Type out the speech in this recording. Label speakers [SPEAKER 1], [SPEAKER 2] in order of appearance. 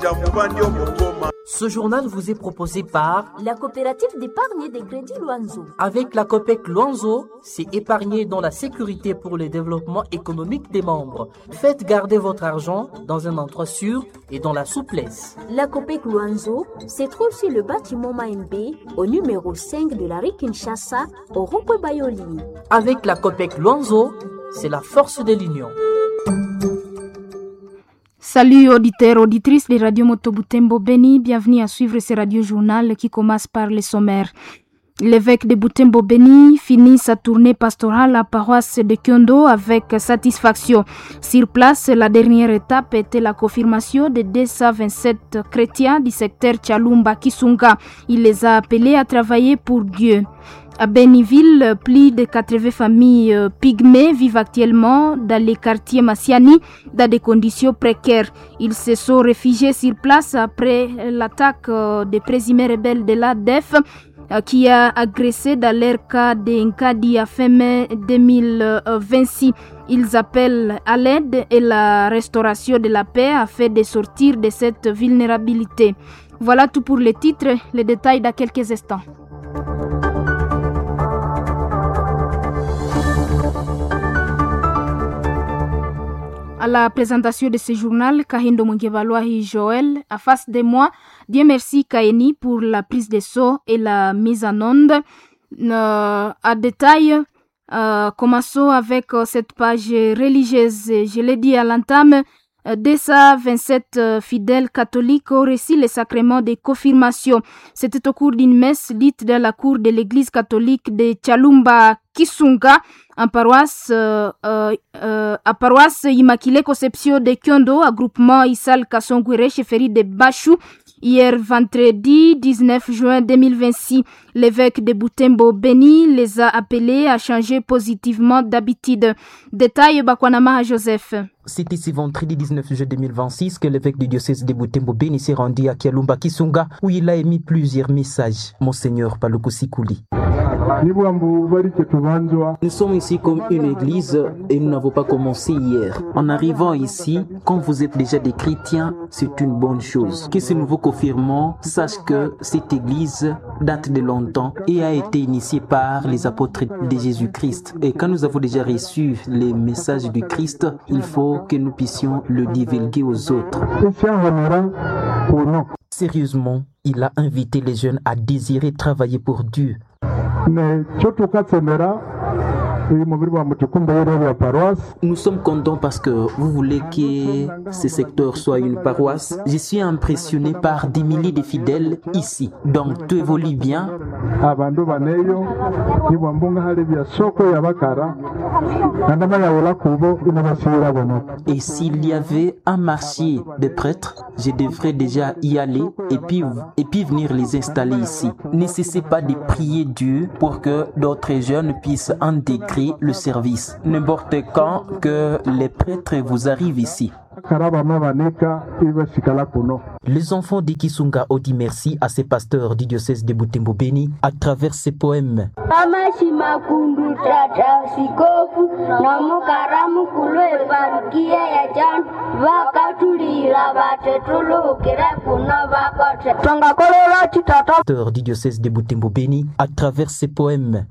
[SPEAKER 1] Ce journal vous est proposé par
[SPEAKER 2] la coopérative d'épargne et de crédit Luanzo.
[SPEAKER 1] Avec la COPEC Luanzo, c'est épargner dans la sécurité pour le développement économique des membres. Faites garder votre argent dans un endroit sûr et dans la souplesse.
[SPEAKER 2] La COPEC Luanzo se trouve sur le bâtiment Maembe au numéro 5 de la rue Kinshasa au rond-point Bayoli.
[SPEAKER 1] Avec la COPEC Luanzo, c'est la force de l'union.
[SPEAKER 3] Salut auditeurs, auditrices de Radio Moto Butembo Beni, bienvenue à suivre ce radio-journal qui commence par les sommaires. L'évêque de Butembo Beni finit sa tournée pastorale à la paroisse de Kyondo avec satisfaction. Sur place, la dernière étape était la confirmation des 227 chrétiens du secteur Tchalumba Kisunga. Il les a appelés à travailler pour Dieu. À Beniville, plus de 80 familles pygmées vivent actuellement dans les quartiers Massiani dans des conditions précaires. Ils se sont réfugiés sur place après l'attaque des présumés rebelles de l'ADF qui a agressé dans leur cas d'Inkadi à fin mai 2026. Ils appellent à l'aide et la restauration de la paix afin de sortir de cette vulnérabilité. Voilà tout pour les titres, les détails dans quelques instants. À la présentation de ce journal, Kahindo Mungevalwahi Joël, à face de moi, Dieu merci Kaini pour la prise de son et la mise en onde. À détail, commençons avec cette page religieuse. Je l'ai dit à l'entame, 227 fidèles catholiques ont reçu le sacrement de confirmation. C'était au cours d'une messe dite dans la cour de l'église catholique de Tchalumba Kisunga, en paroisse Immaculée Conception de Kyondo, à groupement Issal Kassongwere, chefferie de Bachou. Hier, vendredi 19 juin 2026, l'évêque de Butembo Beni les a appelés à changer positivement d'habitude. Détail Bakwanama Joseph.
[SPEAKER 4] C'est ici vendredi 19 juin 2026 que l'évêque du diocèse de Butembo Beni s'est rendu à Kialumba Kisunga où il a émis plusieurs messages. Monseigneur Paluku Sikuli.
[SPEAKER 5] Nous sommes ici comme une église et nous n'avons pas commencé hier. En arrivant ici, quand vous êtes déjà des chrétiens, c'est une bonne chose. Que ce nouveau confirmant sache que cette église date de longtemps et a été initiée par les apôtres de Jésus-Christ. Et quand nous avons déjà reçu les messages du Christ, il faut que nous puissions le divulguer aux autres.
[SPEAKER 4] Sérieusement, il a invité les jeunes à désirer travailler pour Dieu.
[SPEAKER 5] Nous sommes contents parce que vous voulez que ce secteur soit une paroisse. Je suis impressionné par des milliers de fidèles ici. Donc tout évolue bien. Et s'il y avait un marché de prêtres, je devrais déjà y aller et puis venir les installer ici. Ne cessez pas de prier Dieu pour que d'autres jeunes puissent intégrer le service. N'importe quand que les prêtres vous arrivent ici.
[SPEAKER 4] Les enfants de Kisunga ont dit merci à ces pasteurs du diocèse de Butembo Beni à travers ces poèmes. Pasteurs du diocèse de Butembo Beni à travers ces poèmes.